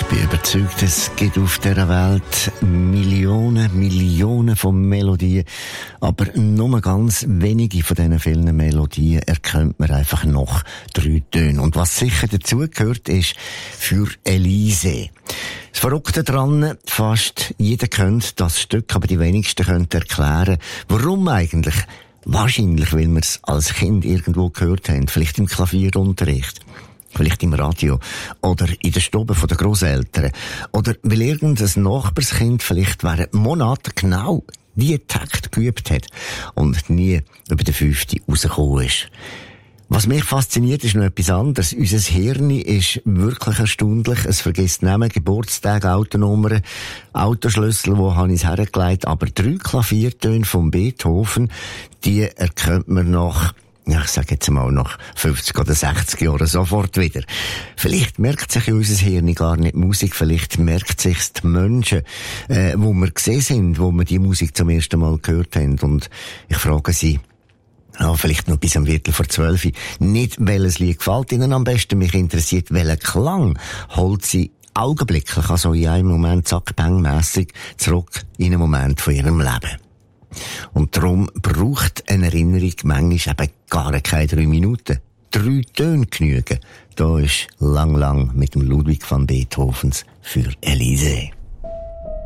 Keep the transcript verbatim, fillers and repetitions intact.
Ich bin überzeugt, es gibt auf dieser Welt Millionen, Millionen von Melodien, aber nur ganz wenige von diesen vielen Melodien erkennt man einfach noch drei Töne. Und was sicher dazugehört, ist für Elise. Das Verrückte daran, fast jeder kennt das Stück, aber die wenigsten können erklären, warum eigentlich. Wahrscheinlich, weil wir es als Kind irgendwo gehört haben, vielleicht im Klavierunterricht. Vielleicht im Radio. Oder in der Stube der Grosseltern. Oder weil irgendein Nachbarskind vielleicht während Monaten genau die Takt geübt hat und nie über den fünften rausgekommen ist. Was mich fasziniert, ist noch etwas anderes. Unser Hirn ist wirklich erstaunlich. Es vergisst Namen, Geburtstag, Autonummern, Autoschlüssel, wo habe ich es hergelegt. Aber drei Klaviertöne von Beethoven, die erkennt man nach, ja, ich sage jetzt mal, nach fünfzig oder sechzig Jahren sofort wieder. Vielleicht merkt sich in unser Hirn gar nicht Musik, vielleicht merkt sich's die Menschen, äh, wo wir gesehen sind, wo wir die Musik zum ersten Mal gehört haben. Und ich frage Sie, ja, vielleicht noch bis am Viertel vor zwölf. Nicht, welches Lied gefällt Ihnen am besten. Mich interessiert, welcher Klang holt Sie augenblicklich, also in einem Moment zack-bang-mässig zurück in einen Moment von Ihrem Leben. Und darum braucht eine Erinnerung manchmal eben gar keine drei Minuten. Drei Töne genügen. Da ist lang, lang mit dem Ludwig van Beethovens für Elise.